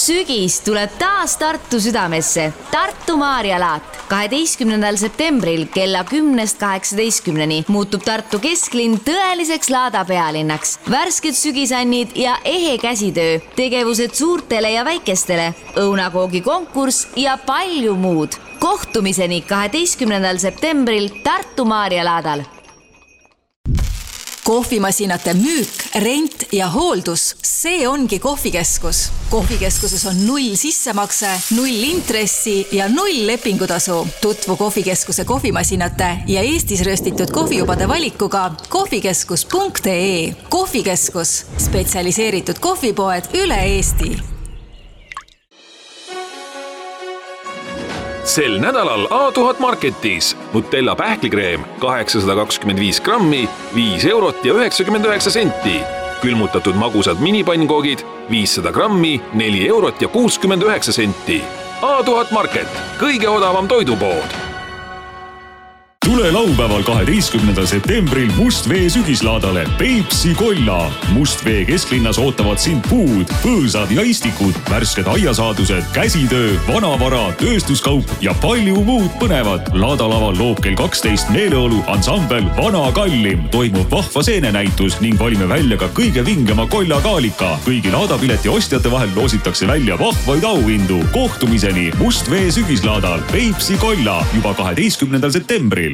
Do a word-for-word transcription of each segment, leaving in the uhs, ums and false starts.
sügis tuleb taas Tartu südamesse. Tartu Maarjalaat. kaheteistkümnendal septembril kella kümnest kaheksateistkümneni muutub Tartu kesklinn tõeliseks laada pealinnaks. Värsked sügisannid ja ehe käsitöö, tegevused suurtele ja väikestele, õunakoogi konkurss ja palju muud. Kohtumiseni kaheteistkümnendal septembril Tartu Maarjalaadal. Kohvimasinate müük, rent ja hooldus, see ongi kohvikeskus. Kohvikeskuses on null sissemakse, null intressi ja null lepingutasu. Tutvu kohvikeskuse kohvimasinate ja Eestis röstitud kohvijubade valikuga kohvikeskus punkt ee. Kohvikeskus, spetsialiseeritud kohvipoed üle Eesti. Sel nädalal A tuhat Marketis Nutella pähklikreem kaheksasada kakskümmend viis grammi, viis eurot ja üheksakümmend üheksa senti. Külmutatud magusad minipannkogid viissada grammi, neli eurot ja kuuskümmend üheksa senti. A tuhat Market, kõige odavam toidupood. Tule laupäeval kaheteistkümnendal septembril Mustvee sügislaadale Peipsi Kolla. Mustvee kesklinnas ootavad sind puud, põõsad ja istikud, värsked aiasaadused, käsitöö, vanavara, tööstuskaup ja palju muud põnevat. Laadalaval loob kell kaksteist meeleolu ansambel Vana Kallim. Toimub vahva seenenäitus ning valime välja ka kõige vingema Kolla kaalika. Kõigi laadapileti ostjate vahel loositakse välja vahvaid auhindu. Kohtumiseni Mustvee sügislaadal Peipsi Kolla juba kaheteistkümnendal septembril.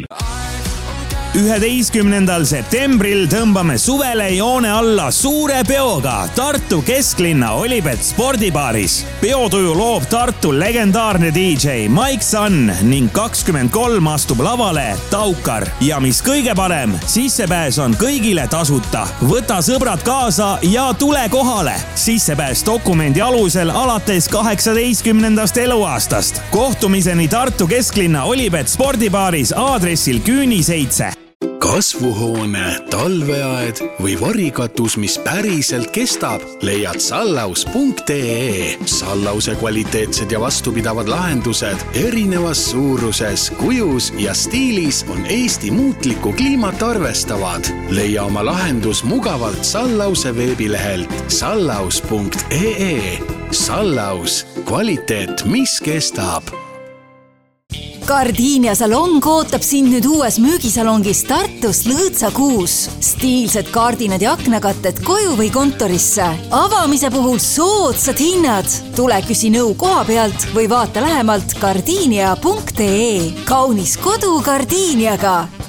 üheteistkümnendal septembril tõmbame suvele joone alla suure peoga Tartu kesklinna Olibet spordibaaris. Peotuju loob Tartu legendaarne D J Mike Sun ning kakskümmend kolm astub lavale Taukar. Ja mis kõige parem, sissepääs on kõigile tasuta. Võta sõbrad kaasa ja tule kohale. Sissepääs dokumendi alusel alates kaheksateistkümnendast eluaastast. Kohtumiseni Tartu kesklinna Olibet spordibaaris aadressil Küüni seitse. Kasvuhoone, talveaed või varikatus, mis päriselt kestab, leiad sallaus punkt ee. Sallause kvaliteetsed ja vastupidavad lahendused erinevas suuruses, kujus ja stiilis on Eesti muutlikku kliimat arvestavad. Leia oma lahendus mugavalt Sallause veebilehelt sallaus punkt ee. Sallaus, kvaliteet, mis kestab. Gardinia salong ootab sind nüüd uues müügisalongis Tartus Lõõtsa kuus. Stiilsed kardinad ja aknakatted koju või kontorisse. Avamise puhul soodsad hinnad. Tule küsi nõu koha pealt või vaata lähemalt gardinia punkt ee. Kaunis kodu Gardiniaga.